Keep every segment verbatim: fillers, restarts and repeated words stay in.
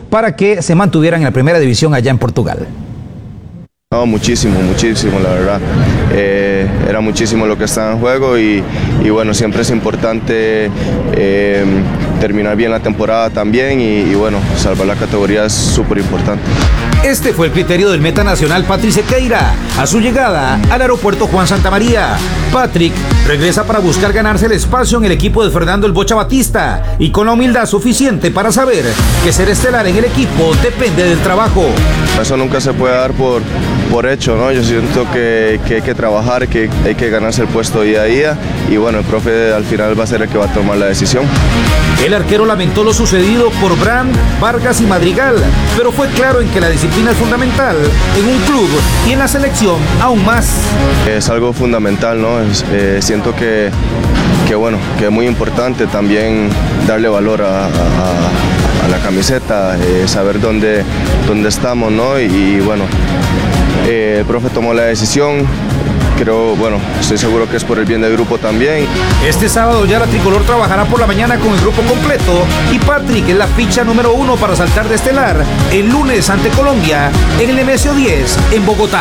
para que se mantuvieran en la primera división allá en Portugal. No, muchísimo, muchísimo, la verdad. Eh, era muchísimo lo que estaba en juego y, y bueno, siempre es importante eh, terminar bien la temporada también y, y bueno, salvar la categoría es súper importante. Este fue el criterio del meta nacional Patrick Sequeira a su llegada al aeropuerto Juan Santamaría. Patrick regresa para buscar ganarse el espacio en el equipo de Fernando El Bocha Batista y con la humildad suficiente para saber que ser estelar en el equipo depende del trabajo. Eso nunca se puede dar por, por hecho, ¿no? Yo siento que, que hay que trabajar, que hay que ganarse el puesto día a día y bueno, el profe al final va a ser el que va a tomar la decisión. El arquero lamentó lo sucedido por Brand, Vargas y Madrigal, pero fue claro en que la disciplina es fundamental en un club y en la selección aún más. Es algo fundamental, ¿no? Es, eh, siento que, que, bueno, que es muy importante también darle valor a, a, a la camiseta, eh, saber dónde, dónde estamos, ¿no? Y, y bueno, eh, el profe tomó la decisión. Creo, bueno, estoy seguro que es por el bien del grupo también. Este sábado ya la tricolor trabajará por la mañana con el grupo completo y Patrick es la ficha número uno para saltar de estelar el lunes ante Colombia en el Nemesio diez en Bogotá.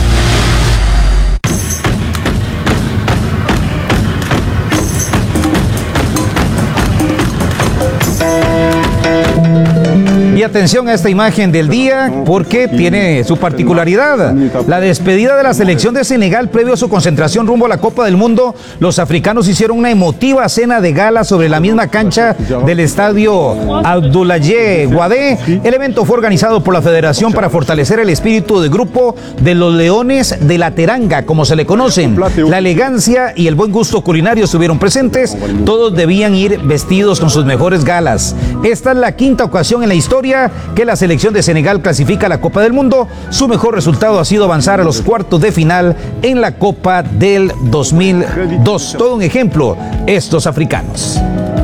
Y atención a esta imagen del día porque tiene su particularidad. La despedida de la selección de Senegal previo a su concentración rumbo a la Copa del Mundo. Los africanos hicieron una emotiva cena de gala sobre la misma cancha del estadio Abdoulaye Wade. El evento fue organizado por la Federación para fortalecer el espíritu de grupo de los Leones de la Teranga, como se le conocen. La elegancia y el buen gusto culinario estuvieron presentes. Todos debían ir vestidos con sus mejores galas. Esta es la quinta ocasión en la historia que la selección de Senegal clasifica a la Copa del Mundo. Su mejor resultado ha sido avanzar a los cuartos de final en la Copa del dos mil dos. Todo un ejemplo, estos africanos.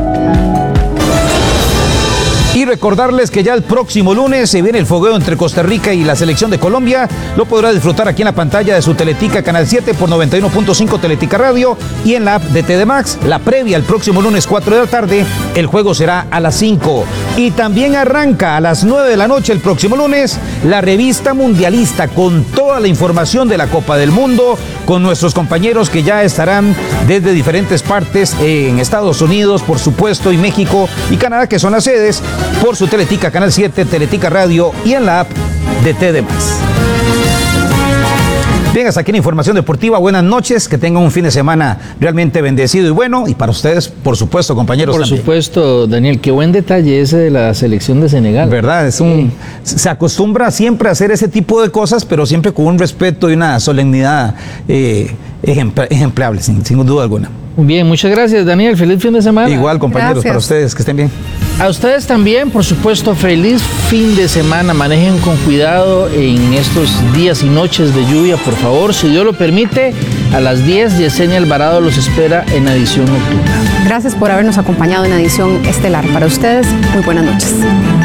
Y recordarles que ya el próximo lunes se viene el fogueo entre Costa Rica y la selección de Colombia. Lo podrá disfrutar aquí en la pantalla de su Teletica Canal siete por noventa y uno punto cinco Teletica Radio y en la app de T D Max. La previa el próximo lunes cuatro de la tarde. El juego será a las cinco. Y también arranca a las nueve de la noche el próximo lunes la revista mundialista con toda la información de la Copa del Mundo, con nuestros compañeros que ya estarán desde diferentes partes en Estados Unidos, por supuesto, y México y Canadá, que son las sedes, por su Teletica Canal siete, Teletica Radio y en la app de T D Más. Bien, hasta aquí la información deportiva. Buenas noches, que tengan un fin de semana realmente bendecido y bueno. Y para ustedes, por supuesto, compañeros. Por también. supuesto, Daniel, qué buen detalle ese de la selección de Senegal. ¿Verdad? Es un, sí. Se acostumbra siempre a hacer ese tipo de cosas, pero siempre con un respeto y una solemnidad eh, ejempl ejemplable, sin, sin duda alguna. Bien, muchas gracias, Daniel. Feliz fin de semana. Igual, compañeros, Gracias. para ustedes, que estén bien. A ustedes también, por supuesto, feliz fin de semana. Manejen con cuidado en estos días y noches de lluvia, por favor. Si Dios lo permite, a las diez, Yesenia Alvarado los espera en edición nocturna. Gracias por habernos acompañado en Edición Estelar. Para ustedes, muy buenas noches.